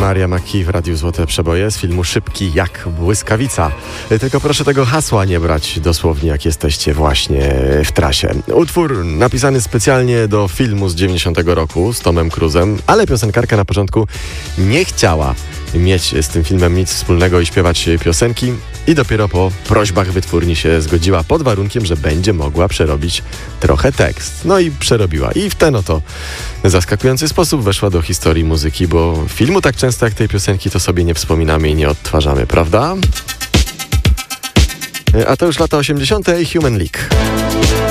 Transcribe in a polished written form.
Maria McKee w Radiu Złote Przeboje z filmu Szybki jak błyskawica. Tylko proszę tego hasła nie brać dosłownie, jak jesteście właśnie w trasie. Utwór napisany specjalnie do filmu z 90 roku z Tomem Cruise'em, ale piosenkarka na początku nie chciała mieć z tym filmem nic wspólnego i śpiewać piosenki i dopiero po prośbach wytwórni się zgodziła pod warunkiem, że będzie mogła przerobić trochę tekst. No i przerobiła. I w ten oto zaskakujący sposób weszła do historii muzyki, bo filmu tak często jak tej piosenki to sobie nie wspominamy i nie odtwarzamy, prawda? A to już lata 80. i Human League.